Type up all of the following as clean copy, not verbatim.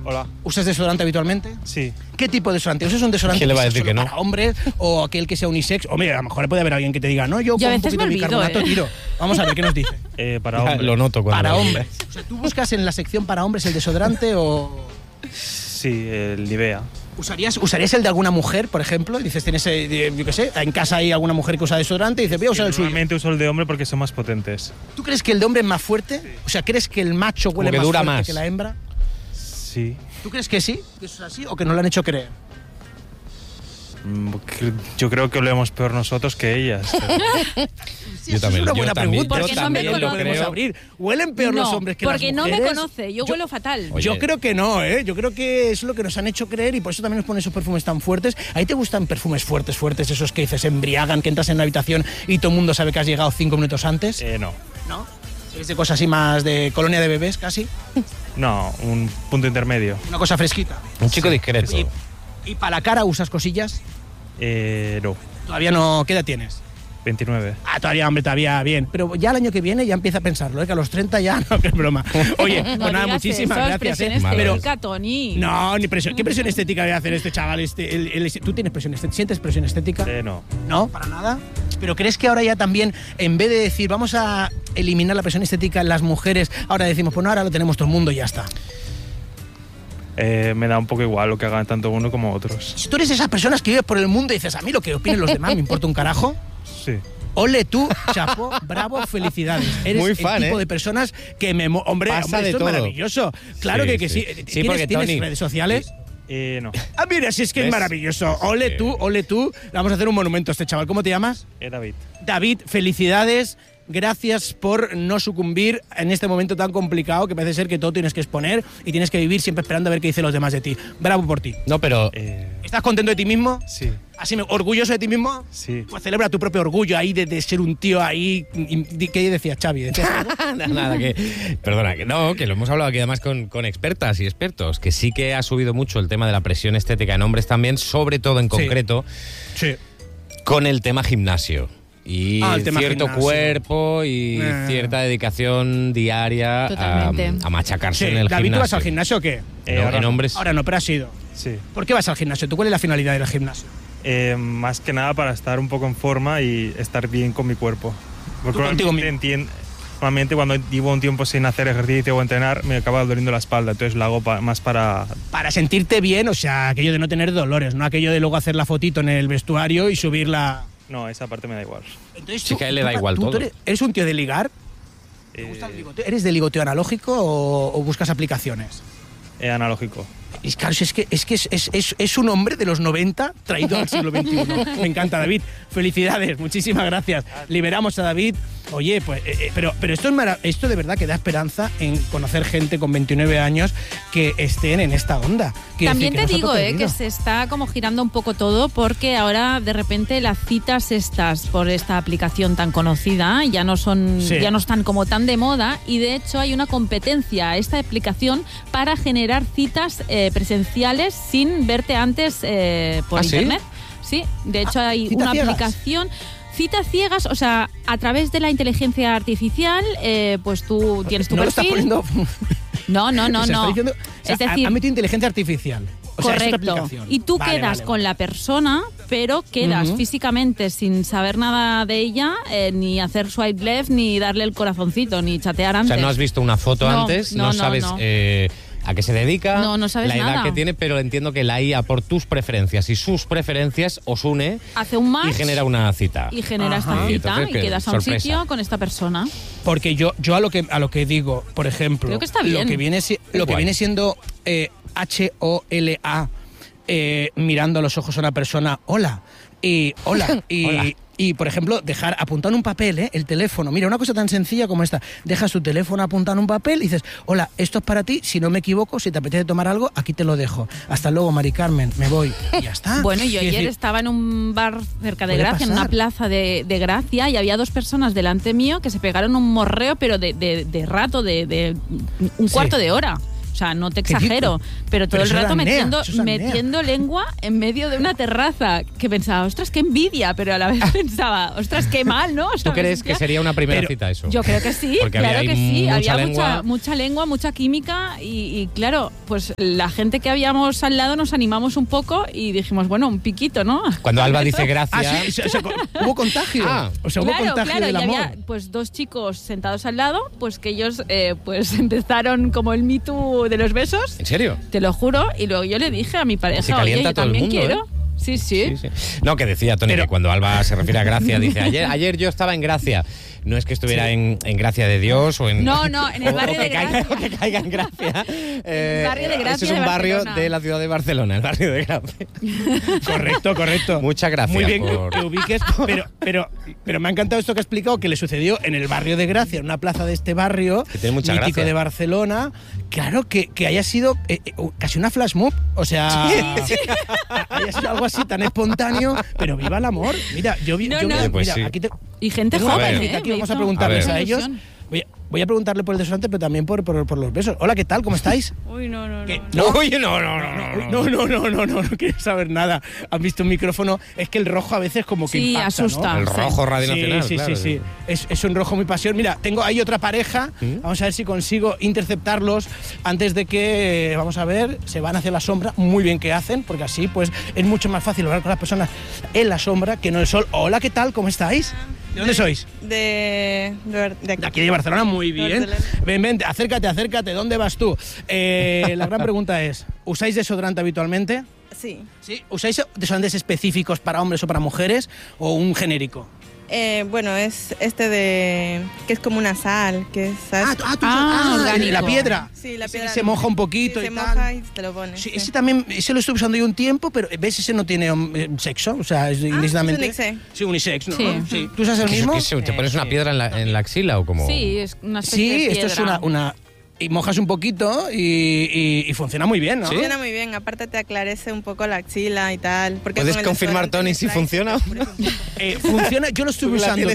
Hola. ¿Usas desodorante habitualmente? Sí. ¿Qué tipo de desodorante? ¿Usas un desodorante ¿Quién le va a que sea decir solo que no? para hombres o aquel que sea unisex? Hombre, a lo mejor puede haber alguien que te diga, no, yo Yo a con un veces poquito me de olvido, bicarbonato tiro. Vamos a ver qué nos dice. Para hombres. Lo noto cuando Para lo hombres. O sea, ¿tú buscas en la sección para hombres el desodorante o...? Sí, el Nivea. ¿Usarías el de alguna mujer, por ejemplo? Y dices, tienes, yo qué sé, en casa hay alguna mujer que usa desodorante y dices, voy a usar el suyo. Normalmente uso el de hombre porque son más potentes. ¿Tú crees que el de hombre es más fuerte? Sí. O sea, ¿crees que el macho huele que más dura fuerte más. que la hembra? Sí. ¿Tú crees que sí? ¿Que eso es así o que nos lo han hecho creer? Yo creo que olemos peor nosotros que ellas. Sí, Yo eso también, es una yo buena también, pregunta. Porque eso no me también lo conoce. podemos abrir. ¿Huelen peor los hombres que las porque mujeres? no me conoce, yo huelo fatal. Oye. Yo creo que no, ¿eh? Yo creo que es lo que nos han hecho creer y por eso también nos ponen esos perfumes tan fuertes. ¿A ti te gustan perfumes fuertes, esos que dices embriagan, que entras en una habitación y todo el mundo sabe que has llegado 5 minutos antes? No. ¿No? ¿Es de cosas así más de colonia de bebés, casi? No, un punto intermedio. Una cosa fresquita. Un chico discreto. ¿Y para la cara usas cosillas? No. Todavía no... ¿Qué edad tienes? 29. Ah, todavía bien. Pero ya el año que viene ya empieza a pensarlo, ¿eh? Que a los 30 ya no, que es broma. Oye, pues No nada, digas muchísimas eso, gracias. presión estética, Tony. No, ni presión. ¿Qué presión estética debe hacer este chaval? ¿Tú tienes presión estética? ¿Sientes presión estética? No. No, para nada. ¿Pero crees que ahora ya también, en vez de decir vamos a eliminar la presión estética en las mujeres, ahora decimos, pues no, ahora lo tenemos todo el mundo y ya está? Me da un poco igual lo que hagan tanto uno como otros. Si tú eres de esas personas que vives por el mundo y dices, a mí lo que opinen los demás me importa un carajo. Sí. Ole tú, chapo, bravo, felicidades. Eres Muy fan, el tipo ¿eh? de personas que me... Hombre, Pasa de esto todo. es maravilloso. Claro Sí, que sí. sí. Sí, porque, ¿Tienes Tony, redes sociales? No. Ah, mira, si es que ¿Ves? es maravilloso. Ole tú. Le vamos a hacer un monumento a este chaval. ¿Cómo te llamas? David. David, felicidades. Gracias por no sucumbir en este momento tan complicado que parece ser que todo tienes que exponer y tienes que vivir siempre esperando a ver qué dicen los demás de ti. Bravo por ti. No, pero ¿Estás contento de ti mismo? Sí. ¿Orgulloso de ti mismo? Sí. Pues celebra tu propio orgullo ahí de ser un tío ahí. ¿Qué decías, Xavi? ¿Decías algo? nada, perdona, que lo hemos hablado aquí además con expertas y expertos, que sí que ha subido mucho el tema de la presión estética en hombres también, sobre todo en concreto Sí. con el tema gimnasio. Y el tema cierto gimnasio. cuerpo y cierta dedicación diaria Totalmente. a machacarse Sí. en el David, gimnasio. ¿tú vas al gimnasio o qué? En hombres. Ahora no, pero has ido. Sí. ¿Por qué vas al gimnasio? ¿Tú cuál es la finalidad del gimnasio? Más que nada para estar un poco en forma y estar bien con mi cuerpo. Porque Tú contigo normalmente cuando llevo un tiempo sin hacer ejercicio o entrenar me acaba doliendo la espalda, entonces lo hago más para... Para sentirte bien, o sea, aquello de no tener dolores, no aquello de luego hacer la fotito en el vestuario y subirla... No, esa parte me da igual. Entonces, Sí, que a él le da igual todo. ¿Eres un tío de ligar? ¿Te gusta el ligoteo? ¿Eres de ligoteo analógico o buscas aplicaciones? Analógico. Y claro, es un hombre de los 90 traído al siglo XXI. Me encanta, David. Felicidades, muchísimas gracias. Liberamos a David. Oye, pues, pero esto de verdad que da esperanza en conocer gente con 29 años que estén en esta onda. Quiero También decir, te que no está digo perdido. que se está como girando un poco todo porque ahora de repente las citas estas por esta aplicación tan conocida ya no están como tan de moda y de hecho hay una competencia a esta aplicación para generar citas presenciales sin verte antes por ¿Sí? internet. Sí, de hecho hay ¿citas una ciegas? aplicación. Citas ciegas, o sea, a través de la inteligencia artificial, pues tú tienes tu ¿No lo estás perfil. poniendo? No. O sea, está diciendo- o sea, Es decir, ha metido inteligencia artificial. O sea, es otra correcto. aplicación. Y tú Vale, quedas vale, con la persona, pero quedas físicamente sin saber nada de ella, ni hacer swipe left, ni darle el corazoncito, ni chatear O antes. sea, no has visto una foto No, antes, no, no no, sabes no. a qué se dedica, No sabes la edad nada. que tiene, pero entiendo que la IA por tus preferencias y sus preferencias os une Hace un match y genera una cita. y genera Ajá. esta Y cita entonces, y ¿qué? quedas a un Sorpresa. sitio con esta persona. Porque yo a lo que digo, por ejemplo, Creo que está bien. lo que viene Guay. siendo HOLA, mirando a los ojos a una persona, hola, y hola, y por ejemplo, dejar apuntado en un papel, el teléfono. Mira, una cosa tan sencilla como esta. Dejas tu teléfono apuntado en un papel y dices, hola, esto es para ti, si no me equivoco, si te apetece tomar algo, aquí te lo dejo. Hasta luego, Mari Carmen, me voy. Y ya está. Bueno, yo Quiero ayer decir, estaba en un bar cerca de puede Gracia, en una pasar. plaza de Gracia, y había dos personas delante mío que se pegaron un morreo, pero de rato, de un cuarto de hora. O sea, no te ¿Qué exagero, pero todo Pero el eso es rato apnea, eso es apnea. metiendo lengua en medio de una terraza, que pensaba, ostras, qué envidia, pero a la vez pensaba, ostras, qué mal, ¿no? O sea, ¿Tú me crees que sentía- sería una primera Pero cita eso? Yo creo que sí, Porque claro había que ahí sí. mucha Había lengua. mucha lengua, mucha química y claro, pues la gente que habíamos al lado nos animamos un poco y dijimos, bueno, un piquito, ¿no? Cuando Alba dice gracias... Sí, o sea, hubo contagio. O sea, hubo contagio del amor. Y había pues 2 chicos sentados al lado, pues que ellos pues empezaron como el Me Too de los besos. ¿En serio? Te lo juro. Y luego yo le dije a mi pareja, Se calienta oye, yo todo el también mundo, quiero. Sí. No, que decía Tony que cuando Alba se refiere a gracia, dice, ayer yo estaba en Gracia. No es que estuviera en Gracia de Dios o en... No, en el barrio de Gracia. O que caiga en Gracia. El barrio de Gracia. Ese es un barrio de la ciudad de Barcelona, el barrio de Gracia. Correcto. Muchas gracias. Muy bien por... que ubiques, pero me ha encantado esto que ha explicado, que le sucedió en el barrio de Gracia, en una plaza de este barrio, que tiene mucha mítico gracia. De Barcelona. Claro, que haya sido casi una flash mob, o sea, haya sido algo así tan espontáneo, pero viva el amor. Mira, Pues sí. aquí y gente tengo una joven, tarjeta, aquí vamos a preguntarles a ellos. Voy a preguntarle por el desodorante, pero también por los besos. Hola, ¿qué tal? ¿Cómo estáis? Uy, no. Uy, No quiero saber nada. ¿Han visto un micrófono? Es que el rojo a veces como que impacta, asusta. ¿no? El rojo Radio Nacional, Sí. claro. Es un rojo muy pasión. Mira, tengo ahí otra pareja. Vamos a ver si consigo interceptarlos antes de que, vamos a ver, se van hacia la sombra. Muy bien que hacen, porque así pues es mucho más fácil hablar con las personas en la sombra que no en el sol. Hola, ¿qué tal? ¿Cómo estáis? ¿De dónde sois? De aquí de Barcelona, muy bien. Ven, acércate. ¿Dónde vas tú? La gran pregunta es, ¿usáis desodorante habitualmente? Sí. ¿Sí? ¿Usáis desodorantes específicos para hombres o para mujeres o un genérico? Bueno, es que es como una sal, que es... La piedra. Sí, la piedra. Se moja un poquito sí, y se tal. moja y te lo pones. Sí, ese lo estuve usando yo un tiempo, pero ¿ves? Ese no tiene sexo, o sea, es indistintamente... Es unisex. Sí, unisex, ¿no? Sí. ¿Tú usas el mismo? ¿Te pones una piedra en la axila o como...? Sí, es una especie de piedra. Esto es una y mojas un poquito y funciona muy bien, ¿no? ¿Sí? Funciona muy bien, aparte te aclarece un poco la axila y tal. Porque ¿Puedes con el confirmar, desodorante Tony, de si Sprite, funciona? Funciona, yo lo estuve usando.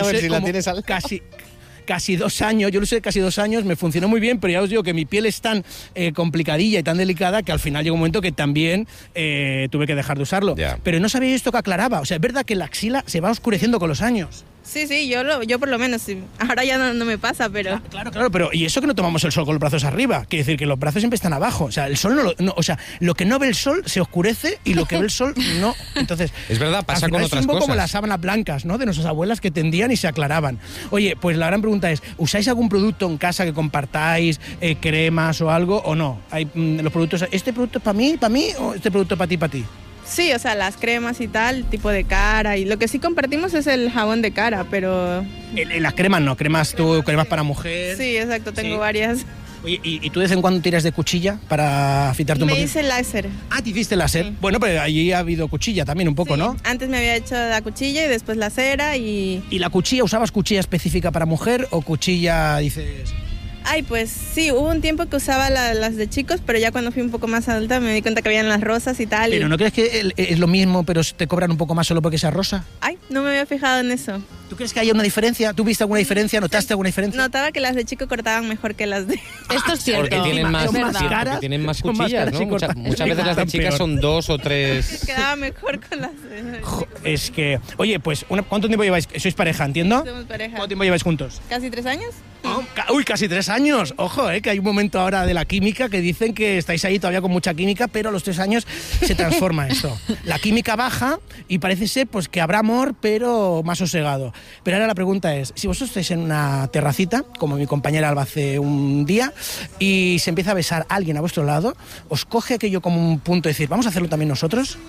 Casi 2 años, yo lo usé casi 2 años, me funcionó muy bien, pero ya os digo que mi piel es tan complicadilla y tan delicada que al final llegó un momento que también tuve que dejar de usarlo. Yeah. Pero no sabía esto que aclaraba, o sea, es verdad que la axila se va oscureciendo con los años. Sí, yo por lo menos, sí. Ahora ya no me pasa, pero... Claro, pero y eso que no tomamos el sol con los brazos arriba, quiere decir que los brazos siempre están abajo, o sea, el sol o sea, lo que no ve el sol se oscurece y lo que ve el sol no, entonces... Es verdad, pasa con otras es un poco cosas. como las sábanas blancas, ¿no?, de nuestras abuelas que tendían y se aclaraban. Oye, pues la gran pregunta es, ¿usáis algún producto en casa que compartáis, cremas o algo, o no? Hay los productos, ¿este producto es para mí, o este producto es para ti? Sí, o sea, las cremas y tal, tipo de cara. Y lo que sí compartimos es el jabón de cara, pero... En las cremas no, cremas para mujer. Sí, exacto, tengo varias. Oye, ¿y tú de vez en cuando tiras de cuchilla para afeitarte un poquito? Me hice láser. Ah, ¿te hiciste láser? Sí. Bueno, pero allí ha habido cuchilla también un poco, sí, ¿no? Antes me había hecho la cuchilla y después la cera y... ¿Y la cuchilla, usabas cuchilla específica para mujer o cuchilla, dices...? Ay, pues sí, hubo un tiempo que usaba las de chicos, pero ya cuando fui un poco más adulta me di cuenta que habían las rosas y tal. ¿Pero no crees que es lo mismo, pero te cobran un poco más solo porque sea rosa? Ay, no me había fijado en eso. ¿Tú crees que hay una diferencia? ¿Tú viste alguna diferencia? ¿Notaste alguna diferencia? Notaba que las de chico cortaban mejor que las de... Esto es cierto. Porque tienen más caras, porque tienen más cuchillas, ¿no? Muchas veces las de chicas son 2 o 3... Quedaba mejor con las de... Es que... Oye, pues, ¿cuánto tiempo lleváis? ¿Sois pareja, entiendo? Somos pareja. ¿Cuánto tiempo lleváis juntos? ¿Casi 3 años? Uy, casi 3 años. Ojo, que hay un momento ahora de la química que dicen que estáis ahí todavía con mucha química, pero a los 3 años se transforma esto. La química baja y parece ser pues que habrá amor, pero más sosegado. Pero ahora la pregunta es, si vosotros estáis en una terracita, como mi compañera Alba hace un día, y se empieza a besar a alguien a vuestro lado, ¿os coge aquello como un punto de decir, vamos a hacerlo también nosotros?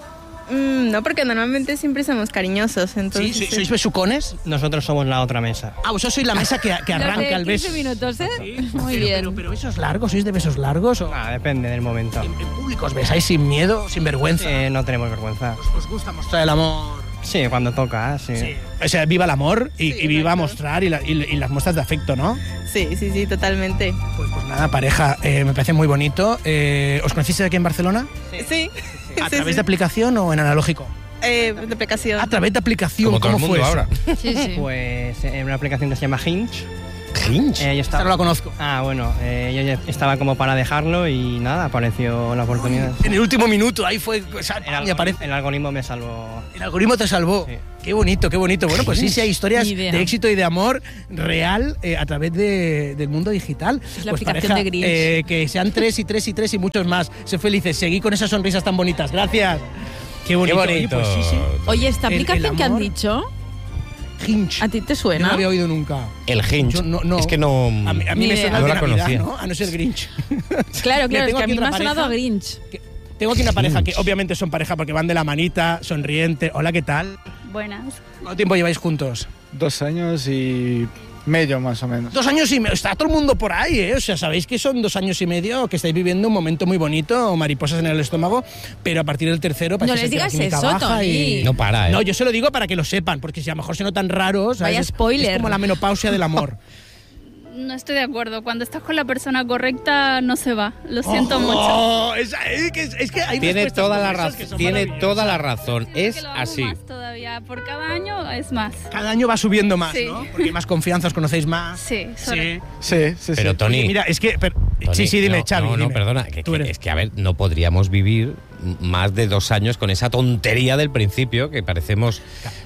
No, porque normalmente siempre somos cariñosos, entonces... ¿Sí? ¿Sois besucones? Nosotros somos la otra mesa. Ah, vosotros sois la mesa que arranca el beso. 15 minutos, ¿eh? Sí, muy bien. Pero besos largos, ¿sois de besos largos? ¿O? Depende del momento. ¿En público os besáis sin miedo, sin vergüenza? No tenemos vergüenza. ¿Os gusta mostrar el amor? Sí, cuando toca, sí. O sea, viva el amor y viva exacto. mostrar y las muestras de afecto, ¿no? Sí, totalmente. Pues nada, pareja, me parece muy bonito. ¿Os conocisteis aquí en Barcelona? Sí. ¿A través de aplicación o en analógico? De aplicación. A través de aplicación, como todo el ¿cómo mundo fue eso? ahora. Sí. Pues en una aplicación que se llama Hinge. Grinch. Yo Esta no la conozco. Bueno, yo ya estaba como para dejarlo y nada, apareció la oportunidad. En el último minuto, ahí fue... El algoritmo me salvó. El algoritmo te salvó. Sí. Qué bonito, qué bonito. Bueno, pues sí hay historias Ni idea. de éxito y de amor real a través del mundo digital. Es la Pues aplicación pareja, de Grinch. que sean 3 y 3 y 3 y muchos más. Sé felices, seguí con esas sonrisas tan bonitas. Gracias. Qué bonito. Qué bonito. Oye, pues sí. Oye, esta El aplicación que han amor. dicho, Hinch. ¿a ti te Yo no suena? la había oído nunca. El Hinch. Yo no. Es que no... A mí Ni me idea. suena No de la Navidad, conocía. ¿no? A no ser Grinch. Claro, Mira, es tengo que a aquí mí me otra ha sonado a pareja. Grinch. Tengo aquí una pareja que Grinch. obviamente son pareja porque van de la manita, sonriente. Hola, ¿qué tal? Buenas. ¿Cuánto tiempo lleváis juntos? 2 años y medio más o menos. 2 años y medio. Está todo el mundo por ahí, ¿eh? O sea, sabéis que son 2 años y medio, que estáis viviendo un momento muy bonito, mariposas en el estómago, pero a partir del tercero... No parece les ser que la digas química eso, baja Tony. No para, ¿eh? No, yo se lo digo para que lo sepan, porque si a lo mejor se notan raros... Vaya ¿sabes? spoiler. Es como la menopausia del amor. No estoy de acuerdo. Cuando estás con la persona correcta, no se va. Lo siento mucho. Oh, es que hay Tiene respuestas toda como la esas que razón. son Tiene maravillosas. toda la razón. Que Es lo amo así. más todavía. Por cada año es más. Cada año va subiendo más, Sí. ¿no? Porque hay más confianza, os conocéis más. Sí, Sí. Sí. Pero Tony... Oye, mira, es que... Tony, sí, dime, no, Xavi. No, dime. perdona. Tú eres. Es que, a ver, no podríamos vivir más de 2 años con esa tontería del principio, que parecemos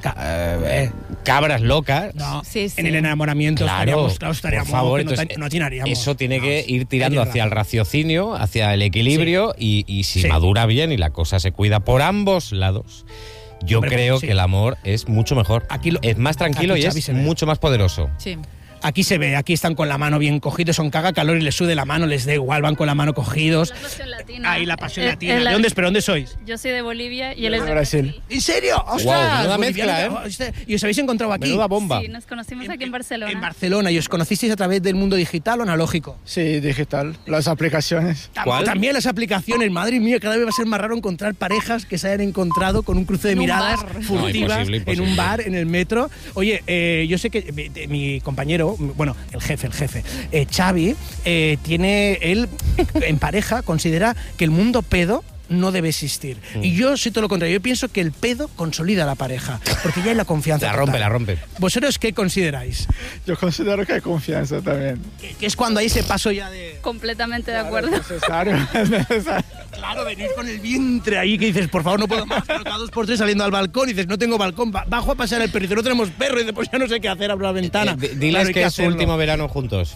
cabras locas. No, Sí, sí. en el enamoramiento Claro, estaríamos por favor, que no, entonces, no atinaríamos. eso tiene que ir tirando Tienes hacia el razón. raciocinio, hacia el equilibrio, y si Sí. madura bien y la cosa se cuida por ambos lados, yo Hombre, creo sí. que el amor es mucho mejor. Aquí lo- es más tranquilo aquí y Xavi es se ve. mucho más poderoso. Sí. Aquí se ve, aquí están con la mano bien cogidos, son caga calor y les sude la mano, les da igual, van con la mano cogidos. La pasión latina. Ahí la pasión Eh, latina. eh, ¿De la- dónde, pero dónde sois? Yo soy de Bolivia y él es de Brasil. ¿En serio? ¡Ostras! menuda Boliviano, mezcla, ¿eh? ¿Y os habéis encontrado aquí? Menuda bomba. Sí, nos conocimos aquí en Barcelona. En Barcelona. ¿Y os conocisteis a través del mundo digital o analógico? Sí, digital. Las aplicaciones. ¿Cuál? También las aplicaciones, madre mía, cada vez va a ser más raro encontrar parejas que se hayan encontrado con un cruce de En un miradas bar. furtivas No, imposible. en un bar, en el metro. Oye, yo sé que mi compañero, bueno, el jefe, Xavi, tiene él en pareja, considera que el mundo pedo no debe existir. Y yo soy todo lo contrario. Yo pienso que el pedo consolida a la pareja, porque ya hay la confianza. La rompe, total. la rompe. ¿Vosotros qué consideráis? Yo considero que hay confianza también. Que es cuando hay ese paso ya de... Completamente de acuerdo. Es necesario. Es necesario. Claro, venir con el vientre ahí que dices, por favor, no puedo más. Pero cada 2 por 3 saliendo al balcón y dices, no tengo balcón, bajo a pasar el perro. Y dice, no tenemos perro. Y dice, pues ya no sé qué hacer, abro la ventana. Diles Claro, hay que es su hacerlo. último verano juntos.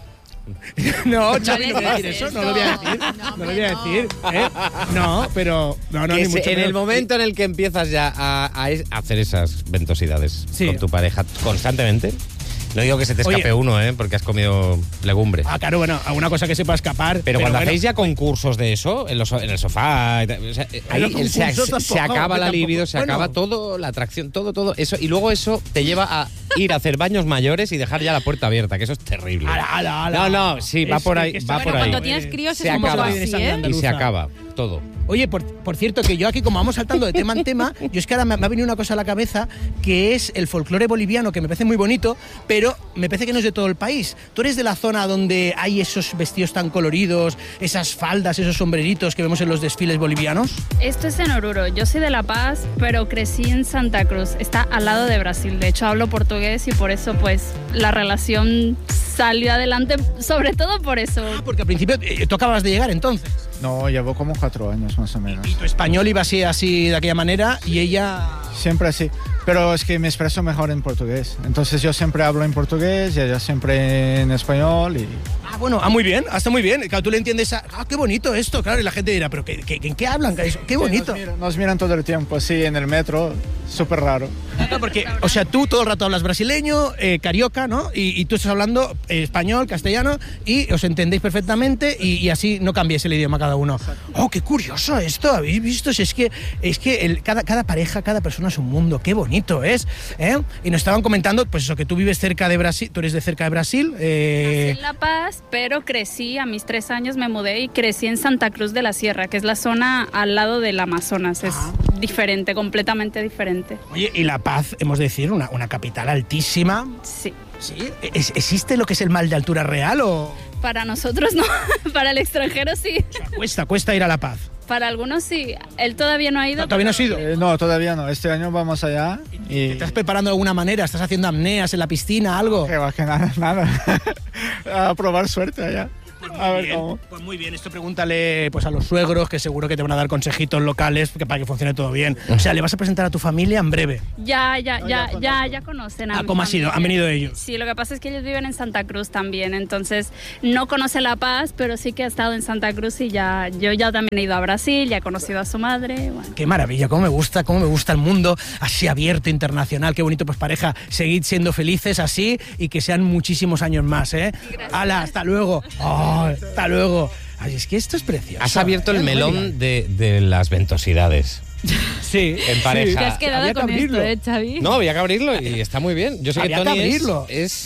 No, Xavi, no le voy a decir digas eso, no esto. lo voy a decir. No lo voy a No. decir. ¿eh? No, pero... No, Que ni se- mucho en menos. el momento en el que empiezas ya a hacer esas ventosidades Sí. con tu pareja constantemente, no digo que se te escape Oye. uno, porque has comido legumbre. Ah, claro, bueno, alguna cosa que sepa escapar. Pero cuando bueno, hacéis ya concursos de eso, en el sofá, y tal, o sea, ahí los concursos se tampoco, acaba la tampoco. libido, se Bueno. acaba todo, la atracción, todo eso. Y luego eso te lleva a ir a hacer baños mayores y dejar ya la puerta abierta, que eso es terrible. Ala. No, sí, va Es por que ahí, está- va bueno, por ahí. Cuando tienes críos Se es un poco acaba. así, ¿eh? Y se Andaluza. acaba todo. Oye, por cierto, que yo aquí, como vamos saltando de tema en tema, yo es que ahora me ha venido una cosa a la cabeza, que es el folclore boliviano, que me parece muy bonito, pero me parece que no es de todo el país. Tú eres de la zona donde hay esos vestidos tan coloridos, esas faldas, esos sombreritos que vemos en los desfiles bolivianos. Esto es en Oruro. Yo soy de La Paz, pero crecí en Santa Cruz. Está al lado de Brasil. De hecho, hablo portugués y por eso, pues, la relación salió adelante, sobre todo por eso. Ah, porque al principio tú acabas de llegar entonces. No, llevo como 4 años más o menos. Y tu español iba así de aquella manera y ella... Siempre así. Pero es que me expreso mejor en portugués. Entonces yo siempre hablo en portugués y ella siempre en español. Y... Ah, bueno, muy bien, está muy bien. Claro, tú le entiendes qué bonito esto, claro, y la gente dirá, pero ¿en qué hablan? Qué bonito. Nos miran todo el tiempo, sí, en el metro. Súper raro. Claro, porque, o sea, tú todo el rato hablas brasileño, carioca, ¿no? Y tú estás hablando español, castellano, y os entendéis perfectamente y así no cambiáis el idioma cada uno. ¡Oh, qué curioso esto! ¿Habéis visto? Si es que cada pareja, cada persona es un mundo. ¡Qué bonito es! ¿eh? Y nos estaban comentando, pues eso, que tú vives cerca de Brasil, tú eres de cerca de Brasil. Nací en La Paz, pero crecí, a mis 3 años me mudé y crecí en Santa Cruz de la Sierra, que es la zona al lado del Amazonas. Es diferente, completamente diferente. Oye, y La Paz, hemos de decir, una capital altísima. Sí. ¿Sí? ¿Existe lo que es el mal de altura real o...? Para nosotros no, para el extranjero sí. Cuesta ir a La Paz. Para algunos sí. Él todavía no ha ido. No, ¿todavía no has ido? No, todavía no. Este año vamos allá. ¿Te estás preparando de alguna manera? ¿Estás haciendo apneas en la piscina, algo? Que nada. A probar suerte allá. A ver cómo. Pues muy bien, esto pregúntale pues a los suegros, que seguro que te van a dar consejitos locales para que funcione todo bien. O sea, ¿le vas a presentar a tu familia en breve? Ya conocen a mi ¿Cómo ha sido? ¿Han venido ellos? Sí, lo que pasa es que ellos viven en Santa Cruz también, entonces no conoce La Paz, pero sí que ha estado en Santa Cruz y yo ya también he ido a Brasil, ya he conocido a su madre. Bueno. Qué maravilla, cómo me gusta el mundo así abierto, internacional, qué bonito, pues pareja, seguid siendo felices así y que sean muchísimos años más, ¿eh? ¡Hala, hasta luego! ¡Oh, hasta luego! Ay, es que esto es precioso. Has abierto el melón de las ventosidades. Sí. En pareja. Te has quedado con esto, Xavi. No, había que abrirlo y está muy bien. Yo sé Había que Tony que abrirlo. es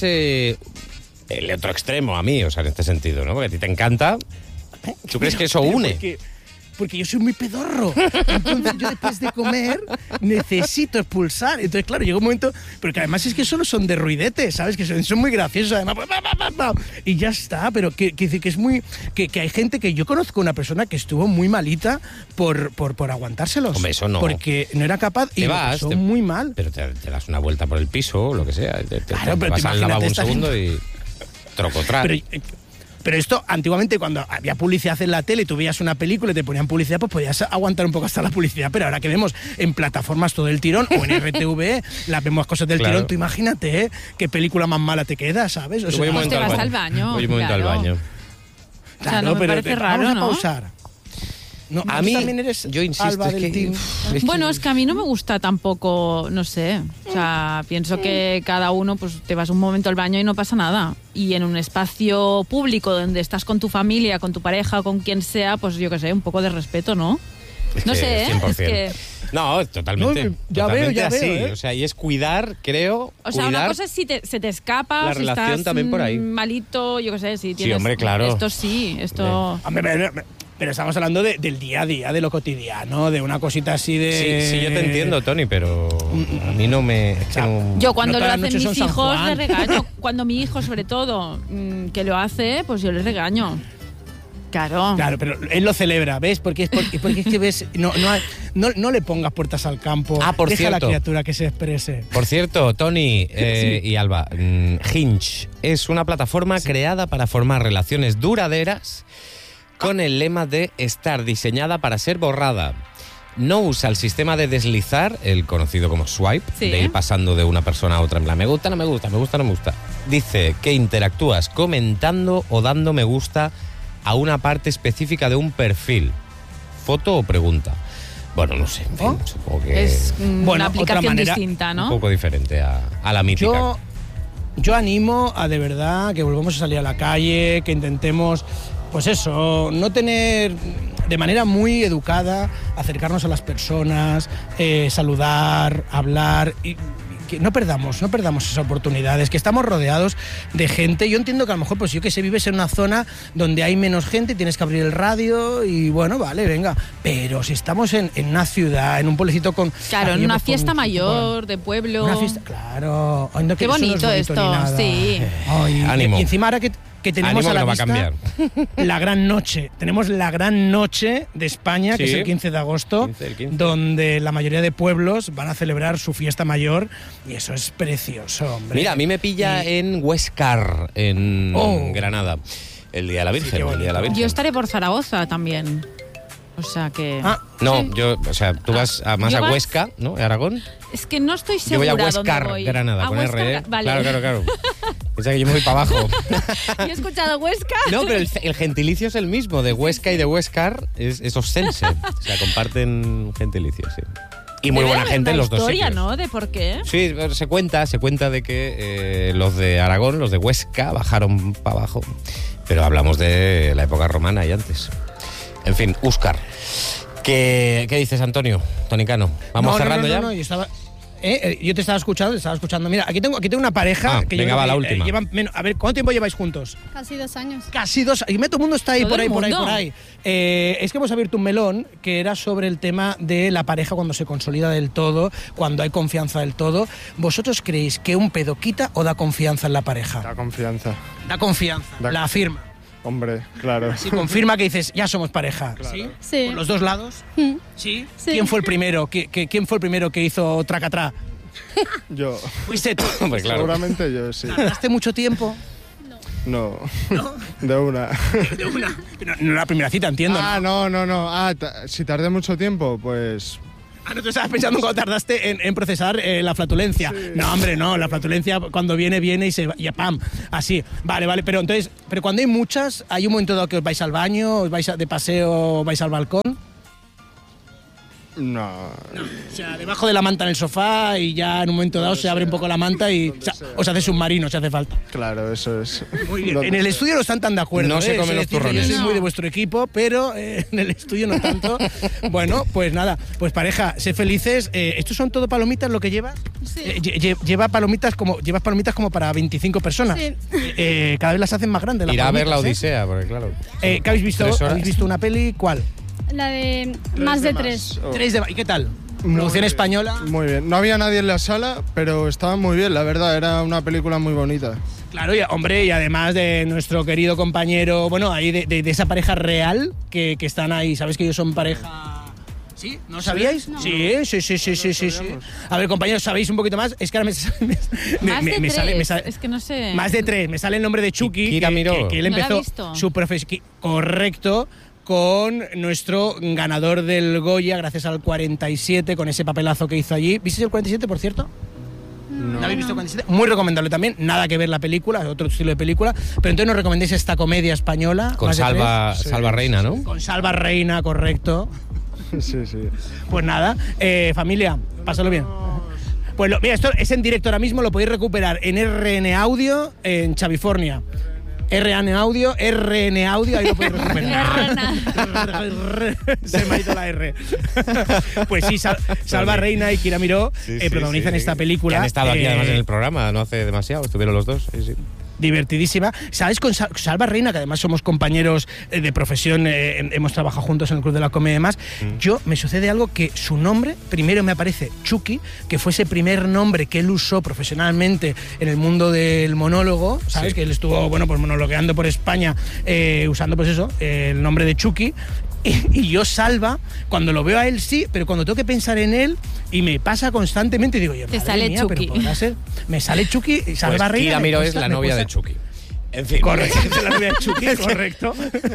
el otro extremo a mí, o sea, en este sentido, ¿no? Porque a ti te encanta. ¿Tú crees que eso une? Porque yo soy muy pedorro. Entonces yo después de comer necesito expulsar. Entonces, claro, llega un momento... Pero que además es que solo son de ruidete, ¿sabes? Que son muy graciosos, además. Y ya está, pero que es muy... Que hay gente que... Yo conozco una persona que estuvo muy malita por aguantárselos. Hombre, eso no. Porque no era capaz y te lo vas, pasó muy mal. Pero te das una vuelta por el piso o lo que sea. Claro, pero vas al lavabo un imagínate, segundo y... Trocotrar. Pero esto, antiguamente, cuando había publicidad en la tele y tú veías una película y te ponían publicidad, pues podías aguantar un poco hasta la publicidad. Pero ahora que vemos en plataformas todo el tirón, o en RTV, las vemos cosas del tirón, tú imagínate, qué película más mala te queda, ¿sabes? O sea, voy un momento al baño. Voy un momento al baño. O sea, no me parece raro, vamos a ¿no? pausar. No, a mí, también eres yo insisto, Alba del team. Bueno, es que a mí no me gusta tampoco, no sé, o sea, pienso que cada uno, pues te vas un momento al baño y no pasa nada. Y en un espacio público donde estás con tu familia, con tu pareja, con quien sea, pues yo qué sé, un poco de respeto, ¿no? No sé, 100%. es que... No, totalmente. No, ya veo, así. O sea, y es cuidar, creo. O sea, una cosa es si se te escapa, la si relación estás también por ahí. malito, yo qué sé, si tienes... Sí, hombre, claro. Esto sí, esto... Pero estamos hablando del día a día, de lo cotidiano, de una cosita así de... Sí, yo te entiendo, Tony, pero a mí no me... Es que no... Yo cuando no lo todas las hacen noches mis son San hijos Juan. le regaño. Cuando mi hijo, sobre todo, que lo hace, pues yo le regaño. Claro. Claro, pero él lo celebra, ¿ves? Porque es que ves, no le pongas puertas al campo. Por Deja a la cierto. criatura que se exprese. Por cierto, Tony y Alba, Hinge es una plataforma creada para formar relaciones duraderas con el lema de estar diseñada para ser borrada. No usa el sistema de deslizar, el conocido como swipe, de ir pasando de una persona a otra en plan, me gusta, no me gusta, me gusta, no me gusta. Dice que interactúas comentando o dando me gusta a una parte específica de un perfil, foto o pregunta. Bueno, no sé, en fin, supongo que es una aplicación distinta, ¿no? Un poco diferente a la mítica. Yo animo a de verdad que volvamos a salir a la calle, que intentemos, pues eso, no tener de manera muy educada, acercarnos a las personas, saludar, hablar y que no perdamos esas oportunidades, que estamos rodeados de gente. Yo entiendo que a lo mejor, pues yo que sé, vives en una zona donde hay menos gente, tienes que abrir el radio y bueno, vale, venga. Pero si estamos en una ciudad, en un pueblecito con... Claro, en una fiesta mayor, de pueblo... Una fiesta, claro. Ay, no, qué bonito, esto, sí. Ay, ánimo. Y encima ahora que tenemos ánimo, a la que no vista va a cambiar. la gran noche. Tenemos la gran noche de España, que es el 15 de agosto, 15. donde la mayoría de pueblos van a celebrar su fiesta mayor y eso es precioso, hombre. Mira, a mí me pilla en Huescar, en Granada, el Día de la Virgen. El Día de la Virgen. Yo estaré por Zaragoza también. O sea que... No, tú vas más a Huesca, ¿no? ¿Aragón? Es que no estoy segura. Yo voy a Huescar, dónde voy. Granada, con Huescar, R, ¿eh? vale. Claro. Piensa que yo me voy para abajo. Yo he escuchado Huesca. No, pero el gentilicio es el mismo, de Huesca y de Huescar es ostense. O sea, comparten gentilicio, sí. Y muy buena gente en los dos historia, sitios. ¿no? De por qué. Sí, se cuenta de que los de Aragón, los de Huesca, bajaron para abajo. Pero hablamos de la época romana y antes. En fin, Huescar. ¿Qué dices, Antonio? Tonicano. ¿Vamos cerrando ya? No, yo te estaba escuchando. Mira, aquí tengo una pareja que venga, va la última. A ver, ¿cuánto tiempo lleváis juntos? Casi 2 años. Casi 2 años. Y todo el mundo está ahí, ¿Todo por el mundo? ahí. Es que hemos abierto un melón que era sobre el tema de la pareja cuando se consolida del todo, cuando hay confianza del todo. ¿Vosotros creéis que un pedo quita o da confianza en la pareja? Da confianza. Da confianza, la afirma. Hombre, claro. Así confirma que dices, ya somos pareja. Claro. ¿Sí? Sí. ¿Por los dos lados? ¿Sí? Sí. ¿Quién fue el primero? ¿Quién fue el primero que hizo tracatrá? Yo. ¿Fuiste tú? Hombre, claro. Seguramente yo, sí. ¿Tardaste mucho tiempo? No. De una. De una. Pero no la primera cita, entiendo. Ah, no. Si tardé mucho tiempo, pues... Ah, no te estabas pensando cuando tardaste en procesar la flatulencia. Sí. No, hombre, no. La flatulencia cuando viene y se va, y ¡pam! Así. Vale. Pero entonces, cuando hay muchas, ¿hay un momento dado que os vais al baño, os vais de paseo, vais al balcón? No. O sea, debajo de la manta en el sofá y ya en un momento dado se abre un poco la manta y os hace submarino si hace falta. Claro, eso es. Muy bien. En el estudio no están tan de acuerdo. No se comen los turrones. Yo soy muy de vuestro equipo, pero en el estudio no tanto. Bueno, pues nada. Pues pareja, sé felices. ¿Estos son todo palomitas lo que llevas? Sí. Llevas palomitas como para 25 personas. Sí. Cada vez las hacen más grandes. Irá a ver la Odisea, porque claro. ¿Qué habéis visto? ¿Habéis visto una peli? ¿Cuál? La de Más de Tres. Oh. ¿Y qué tal? Producción española. Muy bien. No había nadie en la sala, pero estaba muy bien, la verdad. Era una película muy bonita. Claro, hombre, y además de nuestro querido compañero, bueno, ahí de esa pareja real que están ahí. ¿Sabes que ellos son pareja...? ¿Sí? ¿No sabíais? No. Sí. A ver, compañeros, ¿sabéis un poquito más? Es que ahora me sale... Es que no sé... Más de 3. Me sale el nombre de Chucky. Kira Miró. Que él empezó su profesión... Correcto. Con nuestro ganador del Goya, gracias al 47, con ese papelazo que hizo allí. ¿Visteis el 47, por cierto? No. ¿No habéis visto el 47? Muy recomendable también. Nada que ver la película, otro estilo de película. Pero entonces nos recomendéis esta comedia española. Con Salva Reina, ¿no? Con Salva Reina, correcto. Sí. Pues nada, familia, pásalo bien. Pues mira, esto es en directo ahora mismo, lo podéis recuperar en RN Audio, en Chavifornia. RN Audio, ahí lo podéis recuperar. Se me ha ido la R. Pues sí, Salva Reina y Kira Miró protagonizan esta película. Que han estado aquí además en el programa, no hace demasiado, estuvieron los dos. Sí. Divertidísima. ¿Sabes? Con Salva Reina, que además somos compañeros de profesión, hemos trabajado juntos en el Club de la Comedia y demás, me sucede algo que su nombre, primero me aparece Chucky, que fue ese primer nombre que él usó profesionalmente en el mundo del monólogo, ¿sabes? Sí. Que él estuvo, pues monologueando por España, usando pues eso, el nombre de Chucky. Y yo Salva, cuando lo veo a él sí, pero cuando tengo que pensar en él y me pasa constantemente, digo yo, te sale mía, Chucky. Pero podrá ser. Me sale Chucky y Salva pues Reina. Kira Miró es la novia de Chucky. En fin. Correcto, la novia de Chucky, correcto.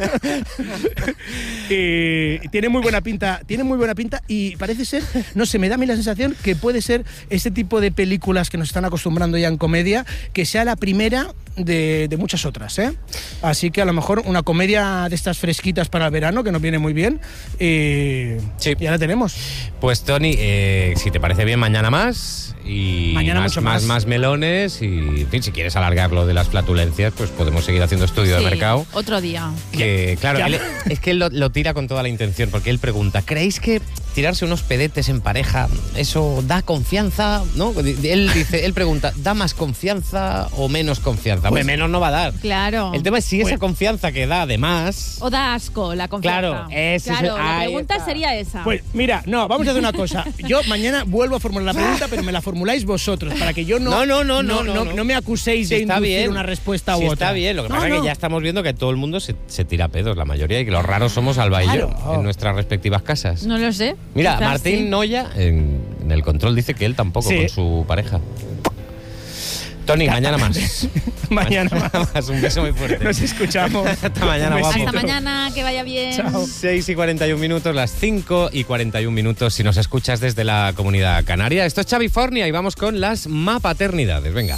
Tiene muy buena pinta y parece ser, no sé, me da a mí la sensación que puede ser este tipo de películas que nos están acostumbrando ya en comedia, que sea la primera de muchas otras, ¿eh? Así que a lo mejor una comedia de estas fresquitas para el verano, que nos viene muy bien, sí. Ya la tenemos. Pues Tony, si te parece bien, mañana más y mañana más melones y, en fin, si quieres alargar lo de las flatulencias, pues podemos seguir haciendo estudio de mercado. Otro día. Que claro, es que él lo tira con toda la intención, porque él pregunta, ¿creéis que tirarse unos pedetes en pareja, eso da confianza? ¿No? Él pregunta, ¿da más confianza o menos confianza? Pues menos no va a dar. Claro. El tema es si esa confianza que da además... O da asco la confianza. Claro, la pregunta sería esa. Pues mira, no, vamos a hacer una cosa. Yo mañana vuelvo a formular la pregunta, pero me la formuláis vosotros, para que yo no me acuséis de inducir una respuesta u otra. Está bien, lo que pasa es que ya estamos viendo que todo el mundo se tira pedos, la mayoría, y que los raros somos Alba y yo, en nuestras respectivas casas. No lo sé. Mira, quizás Martín Noya en el control dice que él tampoco con su pareja. Tony, mañana más. Mañana más. Un beso muy fuerte. Nos escuchamos. Hasta mañana, guapo. Hasta mañana, que vaya bien. Chao. 6:41, las 5:41 si nos escuchas desde la Comunidad Canaria. Esto es Chavifornia y vamos con las mapaternidades. Venga.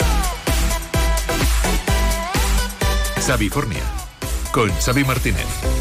Chavifornia con Xavi Martínez.